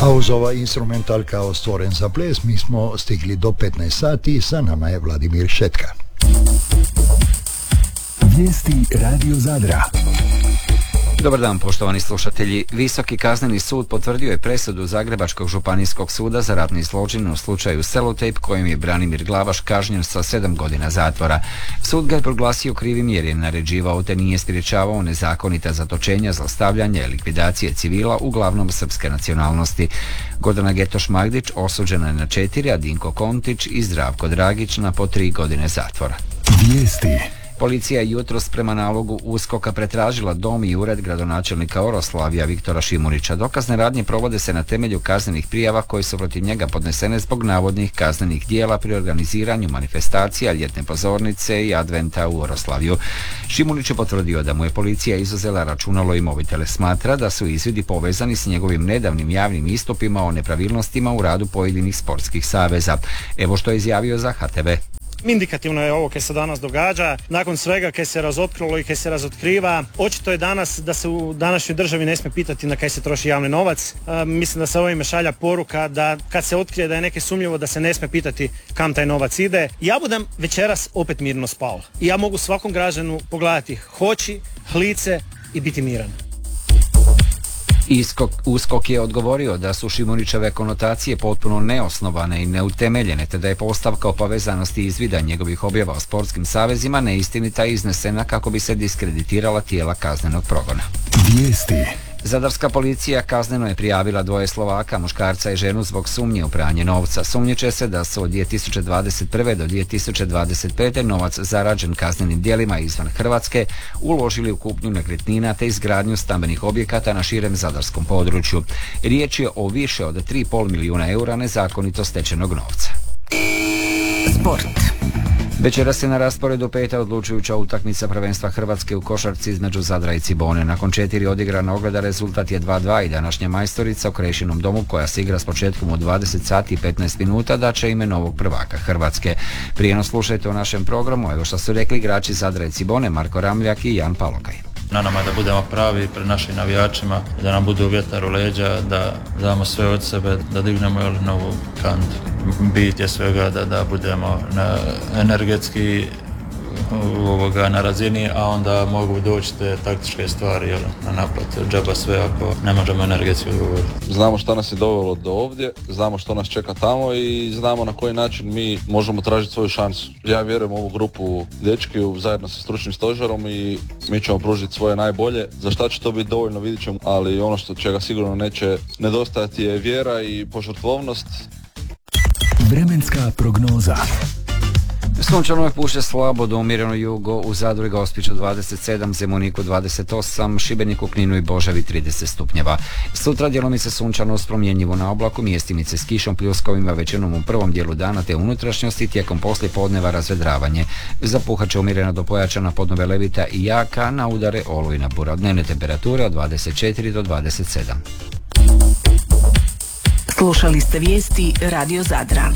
A uz ovaj instrumental kao stvoren za ples mi smo stigli do 15 sati, sa nama je Vladimir Šetka. Vijesti Radio Zadra. Dobar dan, poštovani slušatelji. Visoki kazneni sud potvrdio je presudu Zagrebačkog županijskog suda za ratni zločin u slučaju Selotejp, kojim je Branimir Glavaš kažnjen sa 7 godina zatvora. Sud ga je proglasio krivim jer je naređivao te nije sprječavao nezakonita zatočenja, zlostavljanja i likvidacije civila, uglavnom srpske nacionalnosti. Gordana Getoš-Magdić osuđena je na 4, a Dinko Kontić i Zdravko Dragić na po 3 godine zatvora. Vijesti. Policija je jutros prema nalogu USKOK-a pretražila dom i ured gradonačelnika Oroslavlja Viktora Šimunića. Dokazne radnje provode se na temelju kaznenih prijava koje su protiv njega podnesene zbog navodnih kaznenih dijela pri organiziranju manifestacija, ljetne pozornice i adventa u Oroslavju. Šimunić je potvrdio da mu je policija izuzela računalo i mobitele. Smatra da su izvidi povezani s njegovim nedavnim javnim istupima o nepravilnostima u radu pojedinih sportskih saveza. Evo što je izjavio za HTV. Indikativno je ovo kaj se danas događa. Nakon svega kaj se razotkrilo i kaj se razotkriva, očito je danas da se u današnjoj državi ne smije pitati na kaj se troši javni novac. Mislim da se ovime šalja poruka da kad se otkrije da je neke sumnjivo da se ne smije pitati kam taj novac ide. Ja budem večeras opet mirno spao. I ja mogu svakom građanu pogledati hoći, lice i biti miran. USKOK je odgovorio da su Šimunićeve konotacije potpuno neosnovane i neutemeljene, te da je postavka o povezanosti izvida njegovih objava o sportskim savezima neistinita i iznesena kako bi se diskreditirala tijela kaznenog progona. Vijesti. Zadarska policija kazneno je prijavila 2 Slovaka, muškarca i ženu, zbog sumnje u pranje novca. Sumnjiče se da su od 2021. do 2025. novac zarađen kaznenim djelima izvan Hrvatske uložili u kupnju nekretnina te izgradnju stambenih objekata na širem zadarskom području. Riječ je o više od 3,5 milijuna eura nezakonito stečenog novca. Sport. Večeras je na rasporedu 5. odlučujuća utakmica prvenstva Hrvatske u košarci između Zadra i Cibone. Nakon 4 odigrana ogleda rezultat je 2:2 i današnja majstorica u Krešinom domu, koja se igra s početkom u 20 sati i 15 minuta, daće ime novog prvaka Hrvatske. Prijenos slušajte u našem programu. Evo što su rekli igrači Zadra i Cibone, Marko Ramljak i Jan Palokaj. Na nama je da budemo pravi pred našim navijačima, da nam budu vjetar u leđa, da damo sve od sebe, da dignemo novu kantu. Bit je svega da budemo energetski na razini, a onda mogu doći te taktičke stvari na naplatu. Džaba sve ako ne možemo energetski odgovoriti. Znamo što nas je dovelo do ovdje, znamo što nas čeka tamo i znamo na koji način mi možemo tražiti svoju šansu. Ja vjerujem u ovu grupu dečki zajedno sa stručnim stožerom i mi ćemo pružiti svoje najbolje. Za šta će to biti dovoljno vidit ćemo, ali ono što čega sigurno neće nedostajati je vjera i požrtvovnost. Vremenska prognoza. Sunčano je, puše slabo do umjereno jugo, u Zadru i Gospiću 27, Zemuniku 28, Šibeniku, Kninu i Božavi 30 stupnjeva. Sutra djelomice sunčano uz promjenjivo na oblaku, mjestimice s kišom, pljuskovima većinom u prvom dijelu dana te unutrašnjosti, tijekom poslijepodneva razvedravanje. Zapuhat će umjereno do pojačana podnove levita i jaka, na udare olujna bura. Dnevne temperature od 24 do 27. Slušali ste vijesti Radio Zadra.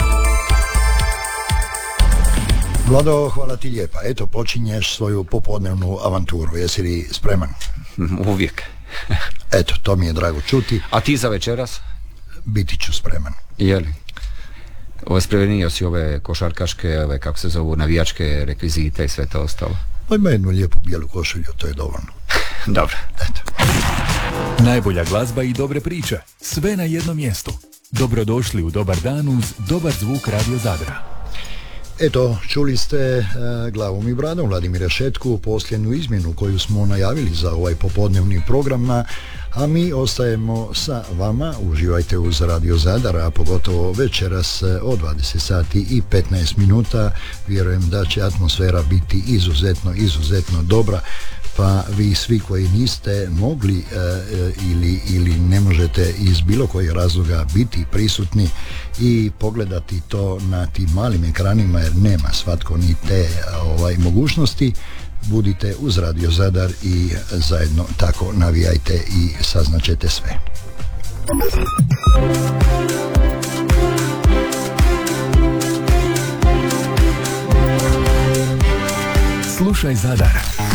Vlado, hvala ti lijepa. Eto, počinješ svoju popodnevnu avanturu. Jesi li spreman? Uvijek. Eto, to mi je drago čuti. A ti za večeras? Biti ću spreman. Jeli? Spremenio si ove košarkaške, ove, kako se zovu, navijačke rekvizite i sve to ostalo? Ima jednu lijepu bijelu košulju, to je dovoljno. Dobro. Eto. Najbolja glazba i dobre priče. Sve na jednom mjestu. Dobrodošli u Dobar dan uz dobar zvuk Radio Zadra. Eto, čuli ste glavom i bradom Vladimira Šetku, posljednju izmjenu koju smo najavili za ovaj popodnevni program, a mi ostajemo sa vama. Uživajte uz Radio Zadar, a pogotovo večeras od 20 sati i 15 minuta. Vjerujem da će atmosfera biti izuzetno dobra, pa vi svi koji niste mogli ili ne možete iz bilo kojeg razloga biti prisutni i pogledati to na tim malim ekranima, jer nema svatko ni te mogućnosti, budite uz Radio Zadar i zajedno tako navijajte i saznaćete sve. Slušaj Zadar.